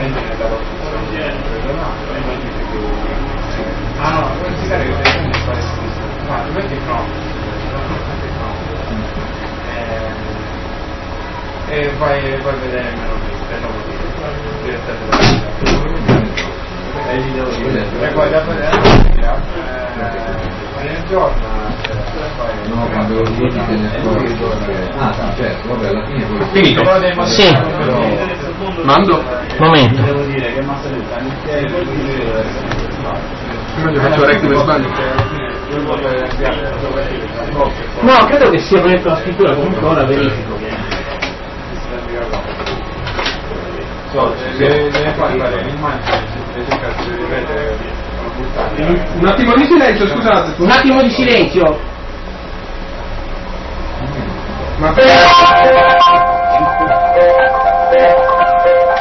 sicuramente nella costruzione. Ah no, non si carica che non fa esistito. Ma metti no. E vai a vedere meno e poi dopo nel giorno no, quando lo dici te ne certo, vabbè, alla fine finito. Sì. Mando. Momento. devo dire che Massa Prima gli faccio recto per sbaglio. No, credo che sia progetto la scrittura, comunque ora verifico. deve fare l'immagine, cazzo di ripetere, Un attimo di silenzio, scusate. Un attimo di silenzio. Ma